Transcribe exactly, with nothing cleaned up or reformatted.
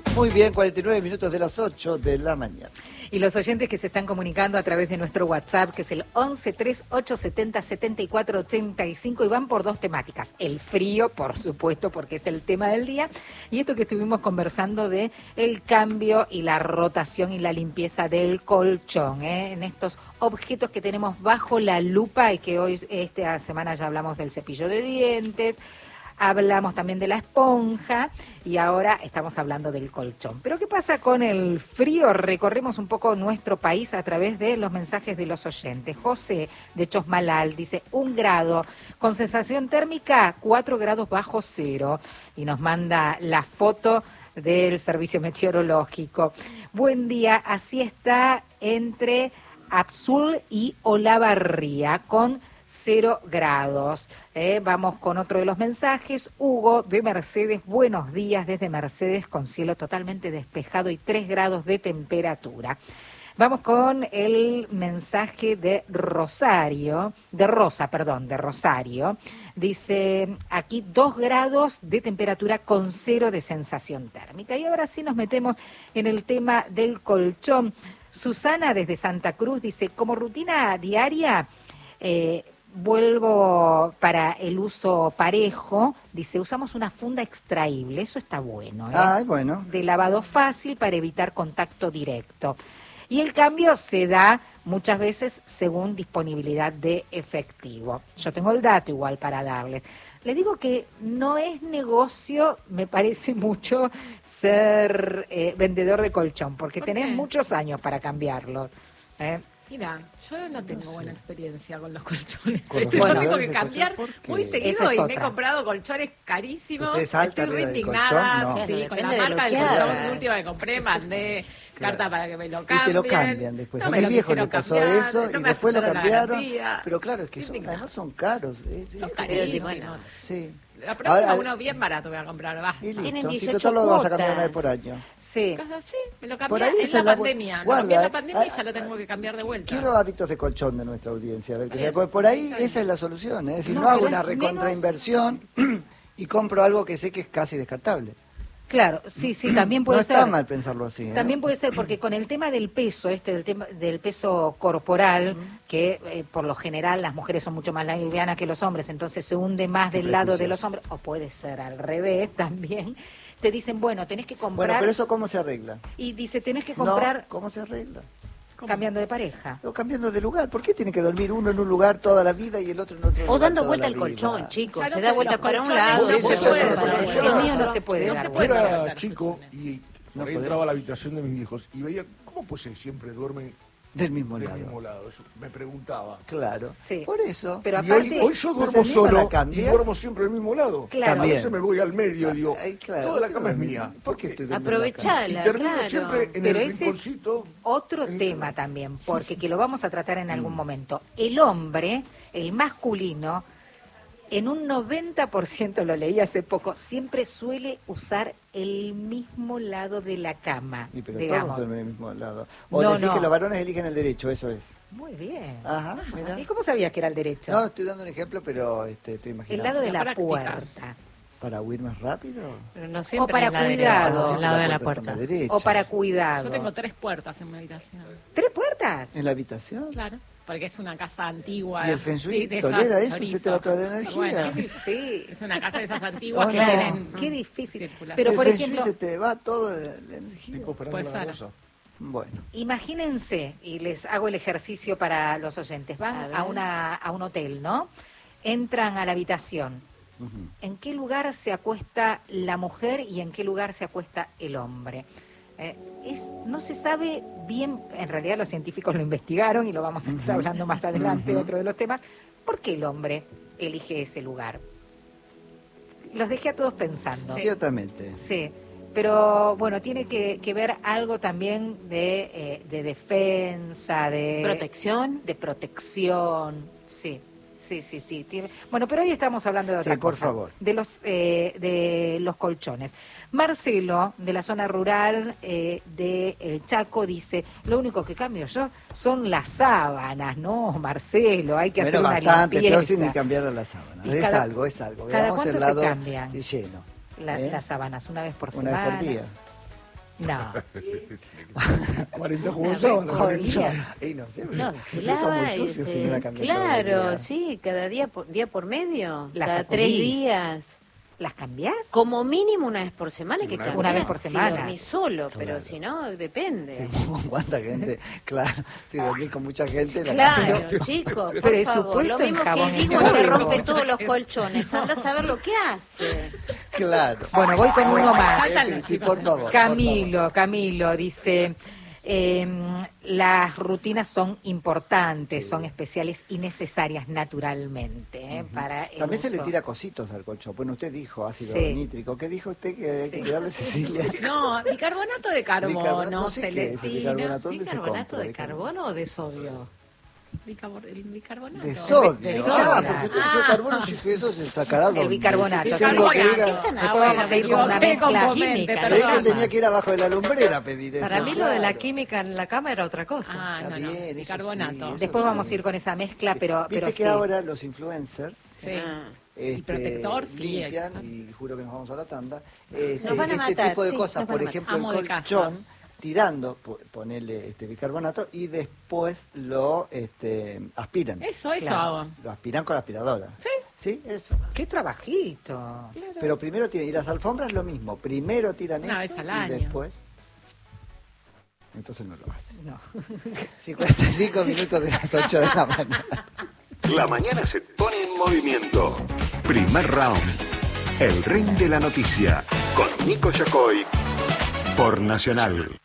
Muy bien, cuarenta y nueve minutos de las ocho de la mañana. Y los oyentes que se están comunicando a través de nuestro WhatsApp, que es el once treinta y ocho setenta setenta y cuatro ochenta y cinco, y van por dos temáticas. El frío, por supuesto, porque es el tema del día, y esto que estuvimos conversando de el cambio y la rotación y la limpieza del colchón, ¿eh? En estos objetos que tenemos bajo la lupa y que hoy, esta semana ya hablamos del cepillo de dientes, hablamos también de la esponja y ahora estamos hablando del colchón. Pero ¿qué pasa con el frío? Recorremos un poco nuestro país a través de los mensajes de los oyentes. José de Chosmalal dice un grado, con sensación térmica cuatro grados bajo cero, y nos manda la foto del servicio meteorológico. Buen día, así está entre Absul y Olavarría, con cero grados. Eh, vamos con otro de los mensajes. Hugo de Mercedes, buenos días desde Mercedes, con cielo totalmente despejado y tres grados de temperatura. Vamos con el mensaje de Rosario, de Rosa, perdón, de Rosario. Dice, aquí dos grados de temperatura con cero de sensación térmica. Y ahora sí nos metemos en el tema del colchón. Susana desde Santa Cruz dice, como rutina diaria, eh, vuelvo para el uso parejo, dice, usamos una funda extraíble, eso está bueno, ¿eh? Ah, bueno. De lavado fácil para evitar contacto directo. Y el cambio se da muchas veces según disponibilidad de efectivo. Yo tengo el dato igual para darles. Les digo que no es negocio, me parece mucho, ser eh, vendedor de colchón, porque ¿Por tenés qué? muchos años para cambiarlo, ¿eh? Mira, yo no tengo No sé. buena experiencia con los colchones. Con los Yo vendedores tengo de que cambiar colchón, ¿por qué? muy seguido Esa es y me he otra. comprado colchones carísimos. ¿Usted es alta Estoy re arriba del indignada. colchón? No. Sí, Bueno, con depende la de marca lo del que colchón hagas. último que compré, mandé Claro. carta para que me lo Y cambien. te lo cambian después. No a me mi lo viejo le quisieron pasó cambiar, eso no y me después lo aceptaron la cambiaron. garantía. Pero claro, es que son, Indignada. además son caros. eh, Son es- carísimos. Sí. La próxima Ahora, uno bien barato voy a comprar, basta. Y Tienen listo. Si dieciocho total lo vas a cambiar una vez cuotas. por año. Sí. Sí, me lo Por cambié ahí en esa la es la bu- pandemia. Lo Guarda, cambié en la eh, pandemia y ah, ya lo tengo que cambiar de vuelta. Quiero hábitos de colchón de nuestra audiencia. A ver, que Bien, sea- por, por ahí esa es la solución. ¿eh? Es decir, no, No, hago pero una es recontrainversión y compro algo que sé que es casi descartable. Claro, sí, sí, también puede no ser. está mal pensarlo así. ¿eh? También puede ser, porque con el tema del peso, este, del tema del peso corporal, que eh, por lo general las mujeres son mucho más livianas que los hombres, entonces se hunde más Qué del lado de prejuicioso. los hombres, o puede ser al revés también. Te dicen, bueno, tenés que comprar, Bueno, pero eso ¿cómo se arregla? y dice, tenés que No, comprar ¿cómo se arregla? ¿Cómo? cambiando de pareja. O cambiando de lugar. ¿Por qué tiene que dormir uno en un lugar toda la vida y el otro en otro lugar? O dando toda vuelta la al vida? colchón, chicos. Ya no Se sé da si vuelta los para un colchones lado, no se se puede, vuelve no para se el puede. otro. El mío no se puede No dar se vuelta. puede Yo dar era vuelta chico los y No por ahí podés. entraba a la habitación de mis viejos y veía cómo pues él siempre duerme Del mismo del lado. mismo lado. Yo me preguntaba. Claro. Sí. Por eso. Pero Y aparte, hoy, hoy yo ¿no duermo se animan a solo y cambiar? duermo siempre del mismo lado. Claro. A También. veces me voy al medio y digo, Ay, claro, toda la ¿por qué cama es dormís? mía. ¿Por qué estoy durmiendo Aprovechá. Y Claro, termino claro. siempre en Pero el ese es rinconcito. otro en- tema también, porque que lo vamos a tratar en algún momento. El hombre, el masculino, en un noventa por ciento, lo leí hace poco, siempre suele usar el mismo lado de la cama, Y pero digamos. todos duermen del mismo lado. O No, decir no. que los varones eligen el derecho, eso es. Muy bien. Ajá, mira. ¿Y cómo sabías que era el derecho? No, estoy dando un ejemplo, pero este, estoy el imaginando. lado de La la práctica. puerta. ¿Para huir más rápido? Pero no O siempre para es la cuidado. derecha, No, al siempre lado de la está en puerta. derecha. O para cuidado. Yo tengo tres puertas en mi habitación. ¿Tres puertas? ¿En la habitación? Claro, porque es una casa antigua. ¿Y el Feng Shui de- de esas tolera eso? chorizo. ¿Se te va toda la energía? Bueno, Qué difícil. es una casa de esas antiguas Oh, que no. tienen... Qué difícil. circulación. Pero, el por Feng Shui ejemplo, se te va toda la la energía. Tipo esperando Puede la ser. cosa. Bueno. imagínense, y les hago el ejercicio para los oyentes, A van ver. a, una, a un hotel, ¿no? Entran a la habitación. Ujú. ¿En qué lugar se acuesta la mujer y en qué lugar se acuesta el hombre? Eh, es, no se sabe bien, en realidad los científicos lo investigaron y lo vamos a estar Ujú. hablando más adelante, Ujú. otro de los temas. ¿Por qué el hombre elige ese lugar? Los dejé a todos pensando. Ciertamente. Sí, pero bueno, tiene que, que ver algo también de, eh, de defensa, de Protección. de protección, sí. Sí, sí, sí. Tiene... Bueno, pero hoy estamos hablando de otra Sí, por cosa. favor. De los, eh, de los colchones. Marcelo, de la zona rural eh, de El Chaco, dice, lo único que cambio yo son las sábanas. No, Marcelo, hay que Bueno, hacer una bastante, pero limpieza. sin ni cambiar a la sábana. Y Es cada- algo, es algo. ¿cada Veamos el cuánto se lado cambian? lleno. La- ¿eh? Las sábanas, una vez por Una semana. vez por día. No. cuarenta Una como vez sábana. por día. Ey, no sé, No, ustedes se son lava muy y sucios, se- señora Camila, todo el Claro, día. sí, cada día por, día por medio, ¿Las cada sacudís? tres días. ¿Las cambiás? Como mínimo una vez por semana hay que Una cambiar. Una vez por semana. Si dormís solo, pero Claro. si no, depende. Sí, ¿cuánta gente? Claro, si dormís con mucha gente, la Claro, Pero- chicos, por Presupuesto favor. Lo en mismo jabón que en digo, te polvo. rompe todos los colchones. Anda a saber lo que hace. Claro. Bueno, voy con uno más. Saltan los Sí, chicos. por favor. Camilo, Camilo dice, eh, las rutinas son importantes, son especiales y necesarias naturalmente. eh, para el También se le uso. tira cositos al colchón. Bueno, usted dijo ácido Sí. nítrico. ¿Qué dijo usted que hay que Sí. tirarle, Cecilia? No, bicarbonato de carbono, Bicarbonato, no sé se qué le es el tira. bicarbonato. ¿Dónde se ¿Bicarbonato compra? de carbono o de sodio? Bicarbor- el bicarbonato. De sodio. De Ah, sodio. porque usted dijo carbono, sí, que eso se sacará El donde- bicarbonato. Tengo Carbonato. que ir a- ¿Qué están Después haciendo? vamos a ir con una Me equivoqué mezcla con química. Mente, Pero es que perdón. tenía que ir abajo de la lumbrera a pedir eso. Para mí lo de la claro. química en la cama era otra cosa. Ah, Está no, no, bien, eso bicarbonato. sí, eso Después sí. vamos a ir con esa mezcla, pero, Viste pero que sí. ahora los influencers Sí. Ah. este, protector, sí, limpian, exacto. y juro que nos vamos a la tanda, este, Nos van a este matar, tipo de sí, cosas, nos van por a ejemplo, matar. el Amo de casa. colchón, tirando, po- ponerle este bicarbonato y después lo este, aspiran. Eso, eso Claro. hago. Lo aspiran con la aspiradora. Sí. Sí, eso. ¡Qué trabajito! Pero primero tiran, y las alfombras lo mismo, primero tiran Una eso vez al y año. después... Entonces no lo hacen. No. cincuenta y cinco minutos de las ocho de la mañana. La mañana se pone en movimiento. Primer round. El ring de la noticia. Con Nico Yacoy. Por Nacional.